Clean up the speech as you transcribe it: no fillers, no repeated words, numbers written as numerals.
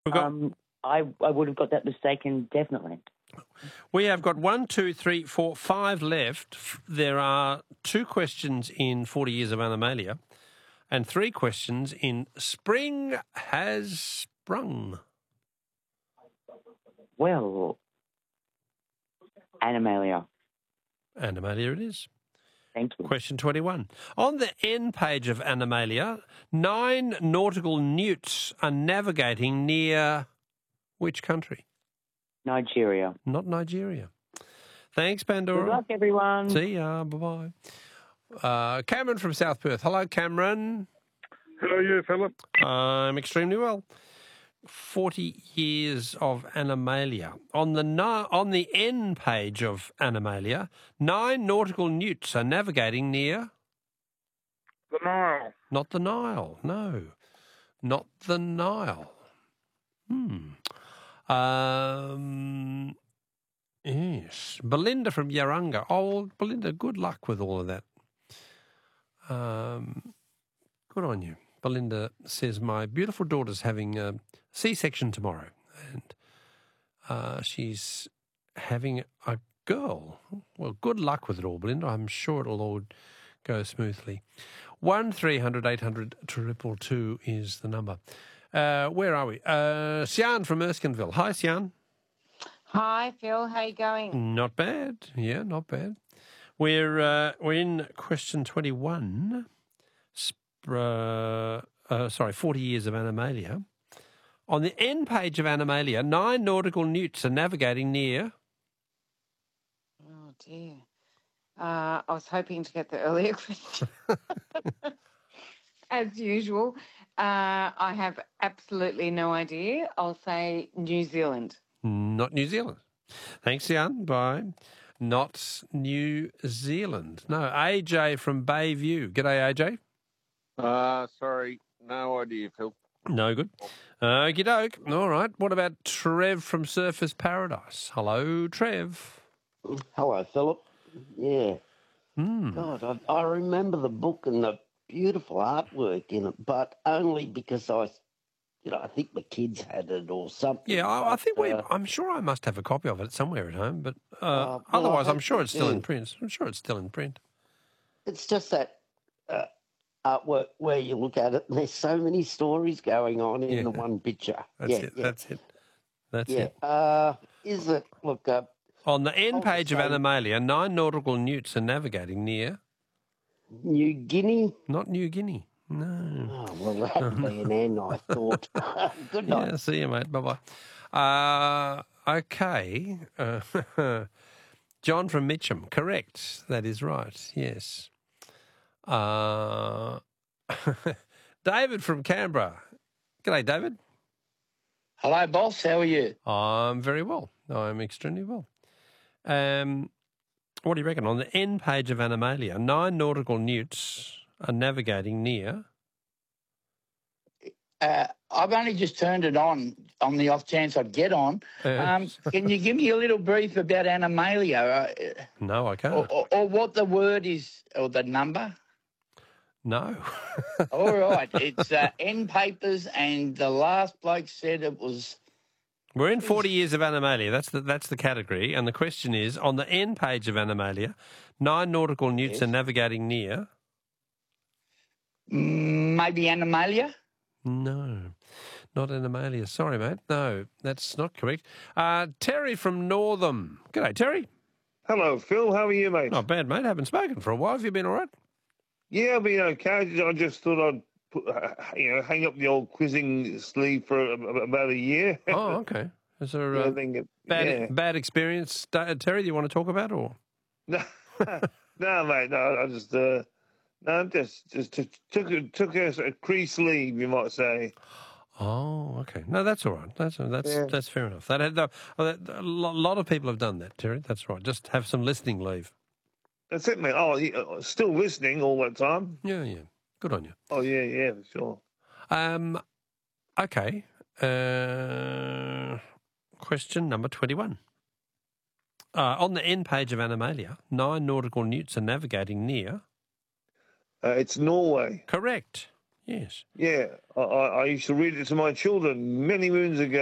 We've got, I would have got that mistaken, definitely. we have got 1, 2, 3, 4, 5 left. There are 2 questions in 40 Years of Animalia and 3 questions in Spring Has Sprung. Well, Animalia. Animalia it is. Thank you. Question 21. On the end page of Animalia, 9 nautical newts are navigating near which country? Nigeria. Not Nigeria. Thanks, Pandora. Good luck, everyone. See ya. Bye-bye. Cameron from South Perth. Hello, Cameron. How are you, Philip? I'm extremely well. 40 Years of Animalia. On the end page of Animalia, 9 nautical newts are navigating near... The Nile. Not the Nile, no. Not the Nile. Yes. Belinda from Yaranga. Oh, Belinda, good luck with all of that. Good on you. Belinda says, my beautiful daughter's having a C-section tomorrow, and she's having a girl. Well, good luck with it all, Belinda. I'm sure it'll all go smoothly. 1300 800 222 is the number. Where are we? Sian from Erskineville. Hi, Sian. Hi, Phil. How you going? Not bad. Yeah, not bad. We're in question 21. 40 Years of Animalia. On the end page of Animalia, 9 nautical newts are navigating near... Oh, dear. I was hoping to get the earlier question. As usual. I have absolutely no idea. I'll say New Zealand. Not New Zealand. Thanks, Jan. Bye. Not New Zealand. No, AJ from Bayview. G'day, AJ. Sorry, no idea, Phil. No good. Okie doke. All right. What about Trev from Surfers Paradise? Hello, Trev. Hello, Philip. Yeah. God, I remember the book and the beautiful artwork in it, but only because I think the kids had it or something. Yeah, I think I'm sure I must have a copy of it somewhere at home, but otherwise I'm sure it's still in print. I'm sure it's still in print. It's just that artwork where you look at it and there's so many stories going on in the one picture. That's it. Is it, look... on the end page of Animalia, 9 nautical newts are navigating near... New Guinea? Not New Guinea, no. Oh, well, that'd be an N, I thought. Good night. Yeah, see you, mate. Bye-bye. Okay. John from Mitcham. Correct. That is right, yes. David from Canberra. G'day, David. Hello, boss. How are you? I'm very well. I'm extremely well. What do you reckon? On the end page of Animalia, 9 nautical newts are navigating near... I've only just turned it on the off chance I'd get on. Can you give me a little brief about Animalia? No, I can't. Or what the word is, or the number? No. All right. It's end papers, and the last bloke said it was... We're in 40 Years of Animalia. That's the category. And the question is, on the end page of Animalia, 9 nautical newts are navigating near... Maybe Animalia? No, not Animalia. Sorry, mate. No, that's not correct. Terry from Northam. G'day, Terry. Hello, Phil. How are you, mate? Not bad, mate. Haven't spoken for a while. Have you been all right? Yeah, I've been okay. I just thought I'd hang up the old quizzing sleeve for about a year. Oh, okay. Is there a bad experience, Terry, do you want to talk about, or? No, mate. No, I just... just took a crease leave, you might say. Oh, okay. No, that's all right. That's fair enough. A lot of people have done that, Terry. That's right. Just have some listening leave. That's it, mate. Oh, still listening all that time. Yeah. Good on you. Oh, yeah, for sure. Okay. Question number 21. On the end page of Animalia, 9 nautical newts are navigating near... it's Norway. Correct. Yes. Yeah, I used to read it to my children many moons ago.